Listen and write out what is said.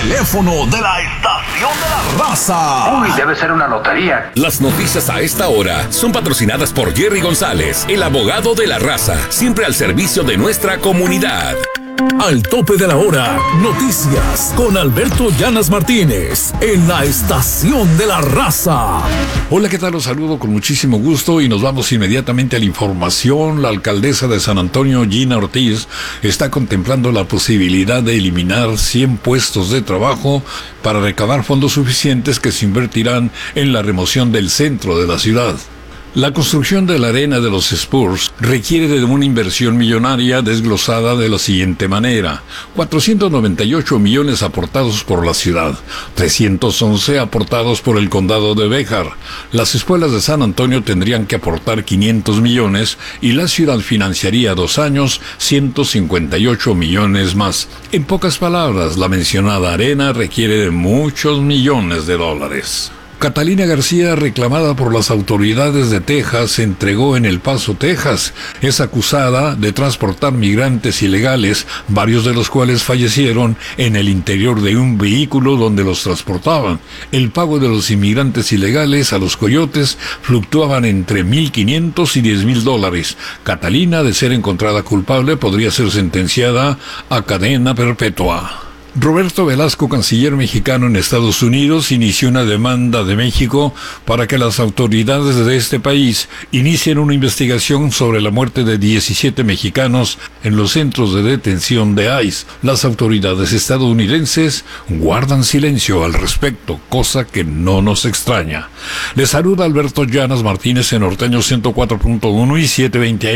teléfono de la estación de la raza. Uy, debe ser una lotería. Las noticias a esta hora son patrocinadas por Jerry González, el abogado de la raza, siempre al servicio de nuestra comunidad. Al tope de la hora, noticias con Alberto Llanas Martínez en la estación de la raza. Hola, ¿qué tal? Los saludo con muchísimo gusto y nos vamos inmediatamente a la información. La alcaldesa de San Antonio, Gina Ortiz, está contemplando la posibilidad de eliminar 100 puestos de trabajo para recabar fondos suficientes que se invertirán en la remoción del centro de la ciudad. La construcción de la arena de los Spurs requiere de una inversión millonaria desglosada de la siguiente manera: 498 millones aportados por la ciudad, 311 aportados por el condado de Béjar. Las escuelas de San Antonio tendrían que aportar 500 millones y la ciudad financiaría 2 años 158 millones más. En pocas palabras, la mencionada arena requiere de muchos millones de dólares. Catalina García, reclamada por las autoridades de Texas, se entregó en El Paso, Texas. Es acusada de transportar migrantes ilegales, varios de los cuales fallecieron en el interior de un vehículo donde los transportaban. El pago de los inmigrantes ilegales a los coyotes fluctuaban entre $1,500 y $10,000. Catalina, de ser encontrada culpable, podría ser sentenciada a cadena perpetua. Roberto Velasco, canciller mexicano en Estados Unidos, inició una demanda de México para que las autoridades de este país inicien una investigación sobre la muerte de 17 mexicanos en los centros de detención de ICE. Las autoridades estadounidenses guardan silencio al respecto, cosa que no nos extraña. Les saluda Alberto Llanas Martínez en Norteño 104.1 y 720